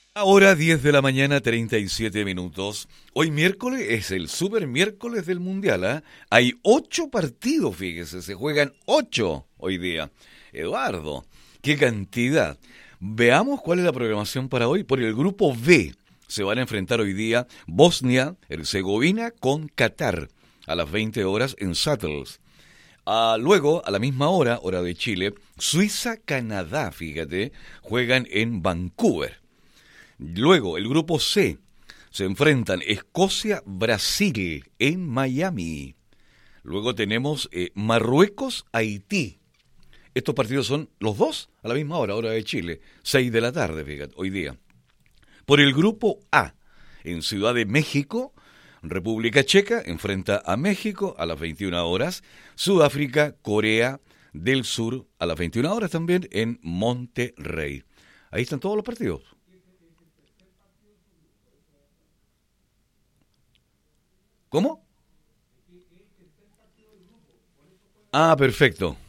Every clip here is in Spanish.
Ahora 10 de la mañana, 37 minutos. Hoy miércoles es el super miércoles del Mundial, ¿ah? Hay 8 partidos, fíjese, se juegan 8 hoy día. Eduardo, qué cantidad. Veamos cuál es la programación para hoy. Por el grupo B se van a enfrentar hoy día Bosnia-Herzegovina con Qatar a las 20 horas en Seattle. Luego, a la misma hora, hora de Chile, Suiza-Canadá, fíjate, juegan en Vancouver. Luego, el grupo C, se enfrentan Escocia-Brasil en Miami. Luego tenemos Marruecos-Haití. Estos partidos son los dos a la misma hora, hora de Chile, 6 de la tarde, fíjate, hoy día. Por el grupo A, en Ciudad de México, República Checa enfrenta a México a las 21 horas, Sudáfrica, Corea del Sur a las 21 horas también en Monterrey. Ahí están todos los partidos. ¿Cómo? Perfecto.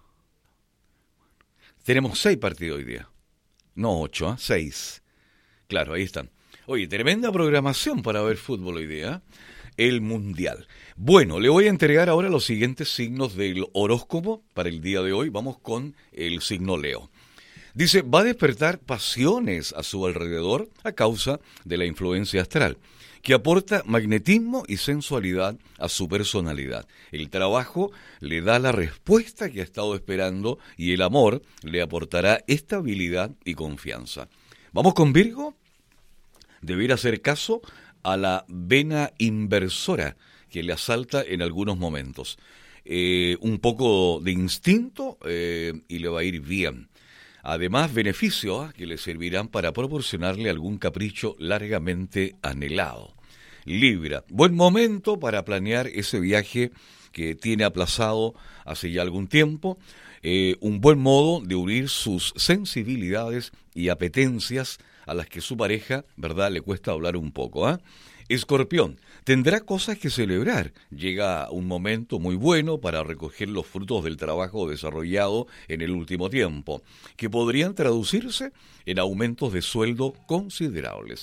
Tenemos 6 partidos hoy día. No 8, 6. Claro, ahí están. Oye, tremenda programación para ver fútbol hoy día. El Mundial. Bueno, le voy a entregar ahora los siguientes signos del horóscopo para el día de hoy. Vamos con el signo Leo. Dice, va a despertar pasiones a su alrededor a causa de la influencia astral, que aporta magnetismo y sensualidad a su personalidad. El trabajo le da la respuesta que ha estado esperando y el amor le aportará estabilidad y confianza. Vamos con Virgo. Deberá hacer caso a la vena inversora que le asalta en algunos momentos. Un poco de instinto y le va a ir bien. Además, beneficios que le servirán para proporcionarle algún capricho largamente anhelado. Libra, buen momento para planear ese viaje que tiene aplazado hace ya algún tiempo. Un buen modo de unir sus sensibilidades y apetencias a las que su pareja, ¿verdad?, le cuesta hablar un poco, ¿ah? Escorpión, tendrá cosas que celebrar. Llega un momento muy bueno para recoger los frutos del trabajo desarrollado en el último tiempo, que podrían traducirse en aumentos de sueldo considerables.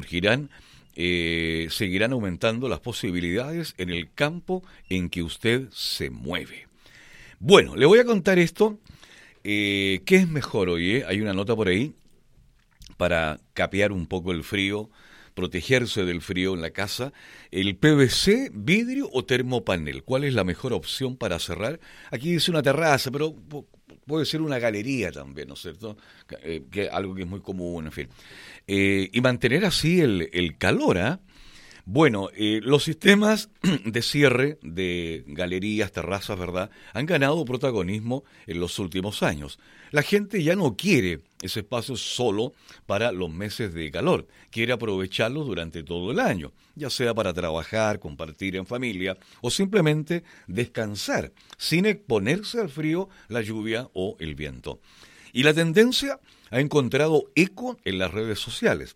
Seguirán aumentando las posibilidades en el campo en que usted se mueve. Bueno, le voy a contar esto. ¿Qué es mejor hoy? Hay una nota por ahí para capear un poco el frío, protegerse del frío en la casa. El PVC, vidrio o termopanel, ¿cuál es la mejor opción para cerrar? Aquí dice una terraza, pero puede ser una galería también, ¿no es cierto? Algo que es muy común, en fin. Y mantener así el calor, ¿ah? Bueno, los sistemas de cierre de galerías, terrazas, ¿verdad?, han ganado protagonismo en los últimos años. La gente ya no quiere ese espacio solo para los meses de calor, quiere aprovecharlos durante todo el año, ya sea para trabajar, compartir en familia o simplemente descansar, sin exponerse al frío, la lluvia o el viento. Y la tendencia ha encontrado eco en las redes sociales.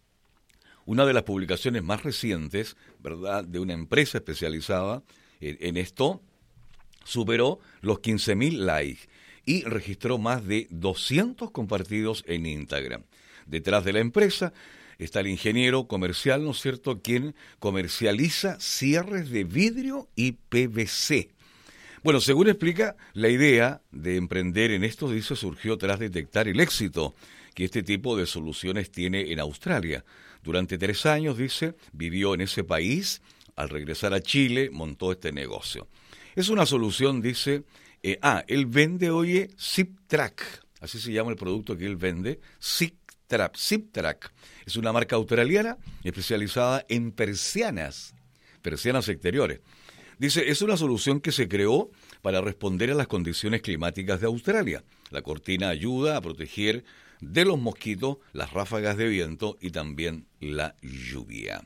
Una de las publicaciones más recientes, ¿verdad?, de una empresa especializada en esto, superó los 15.000 likes y registró más de 200 compartidos en Instagram. Detrás de la empresa está el ingeniero comercial, ¿no es cierto?, quien comercializa cierres de vidrio y PVC. Bueno, según explica, la idea de emprender en esto, dice, surgió tras detectar el éxito que este tipo de soluciones tiene en Australia. Durante 3 años, dice, vivió en ese país. Al regresar a Chile, montó este negocio. Es una solución, dice, él vende, oye, Ziptrack. Así se llama el producto que él vende, Ziptrack. Ziptrack es una marca australiana especializada en persianas exteriores. Dice, es una solución que se creó para responder a las condiciones climáticas de Australia. La cortina ayuda a proteger de los mosquitos, las ráfagas de viento y también la lluvia.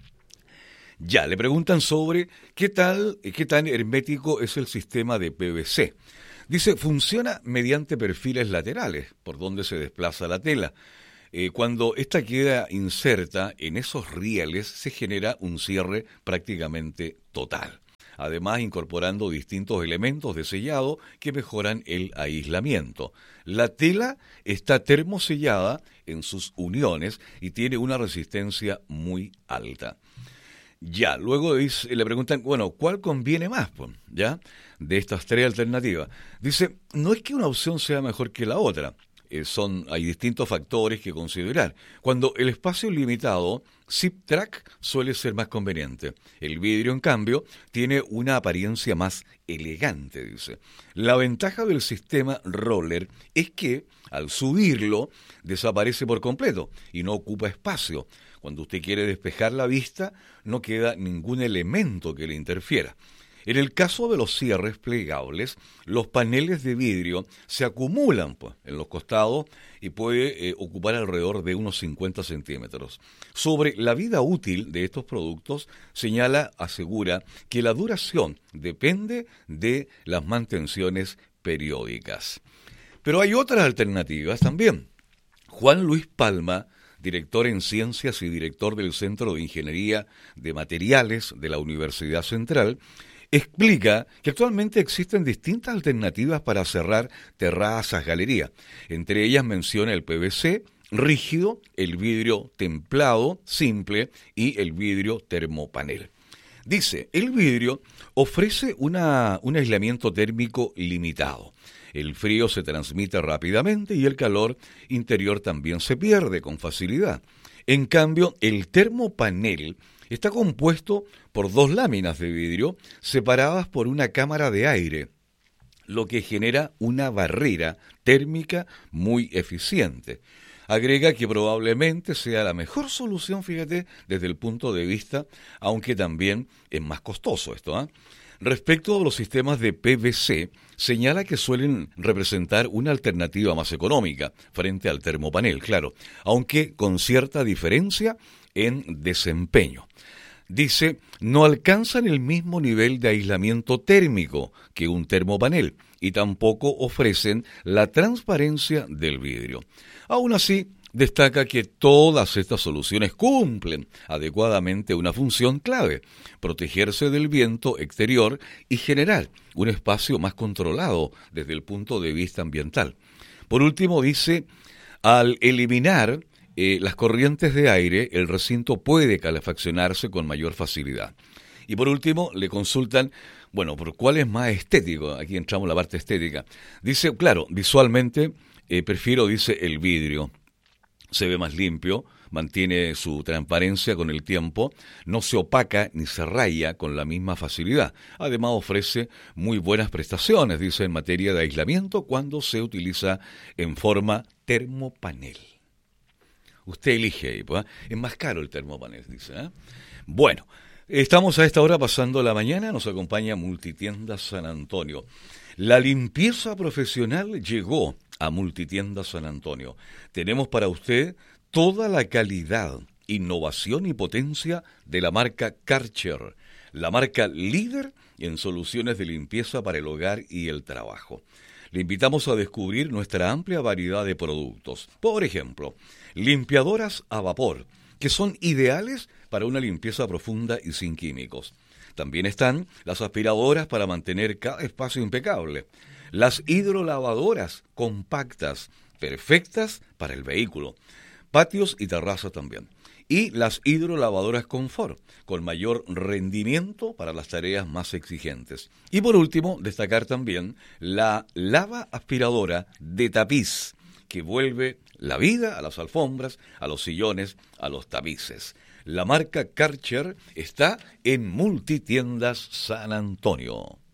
Ya, le preguntan sobre qué tan hermético es el sistema de PVC. Dice, funciona mediante perfiles laterales, por donde se desplaza la tela. Cuando esta queda inserta en esos rieles, se genera un cierre prácticamente total. además incorporando distintos elementos de sellado que mejoran el aislamiento. La tela está termosellada en sus uniones y tiene una resistencia muy alta. Ya, luego le preguntan, bueno, ¿cuál conviene más? ¿Ya? De estas tres alternativas. Dice, no es que una opción sea mejor que la otra. Hay distintos factores que considerar. Cuando el espacio es limitado, Zip-Track suele ser más conveniente. El vidrio, en cambio, tiene una apariencia más elegante, dice. La ventaja del sistema roller es que, al subirlo, desaparece por completo y no ocupa espacio. Cuando usted quiere despejar la vista, no queda ningún elemento que le interfiera. En el caso de los cierres plegables, los paneles de vidrio se acumulan en los costados y puede ocupar alrededor de unos 50 centímetros. Sobre la vida útil de estos productos, asegura que la duración depende de las mantenciones periódicas. Pero hay otras alternativas también. Juan Luis Palma, director en Ciencias y director del Centro de Ingeniería de Materiales de la Universidad Central, explica que actualmente existen distintas alternativas para cerrar terrazas, galerías. Entre ellas menciona el PVC rígido, el vidrio templado, simple y el vidrio termopanel. Dice, el vidrio ofrece un aislamiento térmico limitado. El frío se transmite rápidamente y el calor interior también se pierde con facilidad. En cambio, el termopanel está compuesto por dos láminas de vidrio separadas por una cámara de aire, lo que genera una barrera térmica muy eficiente. Agrega que probablemente sea la mejor solución, fíjate, desde el punto de vista, aunque también es más costoso esto, ¿eh? Respecto a los sistemas de PVC, señala que suelen representar una alternativa más económica frente al termopanel, claro, aunque con cierta diferencia en desempeño. Dice, no alcanzan el mismo nivel de aislamiento térmico que un termopanel y tampoco ofrecen la transparencia del vidrio. Aún así, destaca que todas estas soluciones cumplen adecuadamente una función clave, protegerse del viento exterior y generar un espacio más controlado desde el punto de vista ambiental. Por último, dice, al eliminar las corrientes de aire, el recinto puede calefaccionarse con mayor facilidad. Y por último, le consultan, ¿por cuál es más estético? Aquí entramos en la parte estética. Dice, claro, visualmente prefiero, dice, el vidrio. Se ve más limpio, mantiene su transparencia con el tiempo, no se opaca ni se raya con la misma facilidad. Además ofrece muy buenas prestaciones, dice, en materia de aislamiento cuando se utiliza en forma termopanel. Usted elige ahí, pues, es más caro el termopanel, dice. Bueno, estamos a esta hora pasando la mañana, nos acompaña Multitiendas San Antonio. La limpieza profesional llegó a Multitiendas San Antonio. Tenemos para usted toda la calidad, innovación y potencia de la marca Karcher, la marca líder en soluciones de limpieza para el hogar y el trabajo. Le invitamos a descubrir nuestra amplia variedad de productos. Por ejemplo, limpiadoras a vapor, que son ideales para una limpieza profunda y sin químicos. También están las aspiradoras para mantener cada espacio impecable. Las hidrolavadoras compactas, perfectas para el vehículo. Patios y terrazas también. Y las hidrolavadoras confort, con mayor rendimiento para las tareas más exigentes. Y por último, destacar también la lava aspiradora de tapiz, que vuelve la vida a las alfombras, a los sillones, a los tapices. La marca Karcher está en Multitiendas San Antonio.